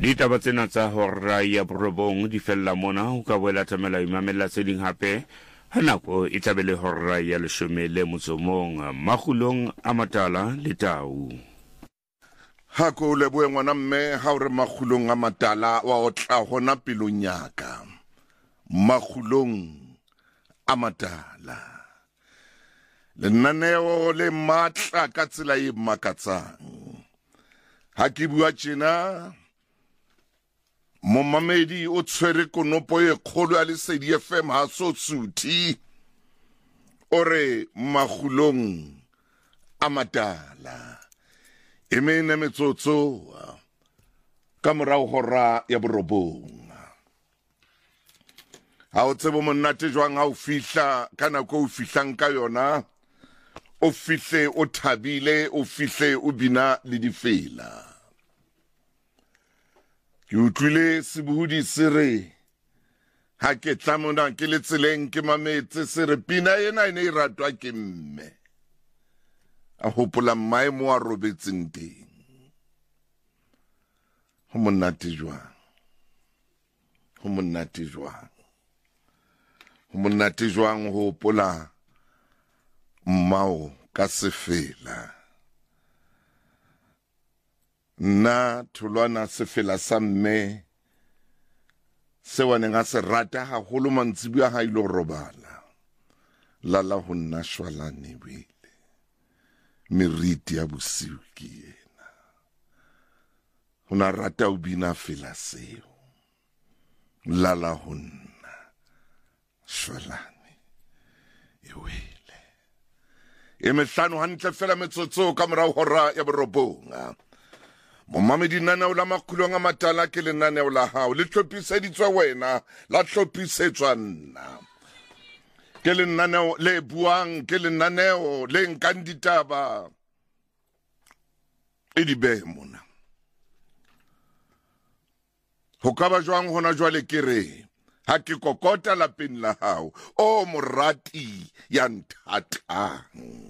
Ditaba tsena tsa hora ya borobong di fella mona ho ka boela tsamela imamela tse ding hape ha nako e tlabele hora ya 10 le motsomong makgulong a matala le tau. Hako le bue ngwana mme ha o re makgulong a matala wa o tla hona pelong yaka. Makgulong a matala. Lenaneo le matla ka tsela e makatsang. Ha ke bua tjena Momamedi o tshwere konopo e kgolo ya Lesedi FM ha so suthi ore makgulong a matala. Emene metsotso ka morao hora ya borobong. Ha o tsebo monate jwang ha o fihla ka nako o fihlang ka yona, o fihle o thabile, o fihle o bina le difela. Ke utlwile sebohodi se re ha ke tlamona ke le tseleng ke mametse se re pina ena e ne e ratwa ke mme. A hopola maemo a robetseng teng. Ho monate jwang. Ho monate jwang. Ho monate jwang ho hopola mmao ka sefela. Na tholwana sefela sa mme se wa neng a se rata haholo mantsibuya ha ilo robala. Lala ho nna shwalane wele. Meriti ya bosiu ke yena. Ho na rata o bina fela seo. Lala ho nna shwalane e wele. E mehlano hantle fela metsotso ka morao hora ya borobong. Momamedi nanao la makgulong a matala ke lenaneo la hao. Le tlhophiseditswe wena, la tlhophisetswa nna. Ke lenaneo le buang, ke lenaneo le nkang ditaba. E di behe mona. Ho ka ba jwang hona jwale ke re, ha ke kokota lapeng la hao, o morati ya nthatang.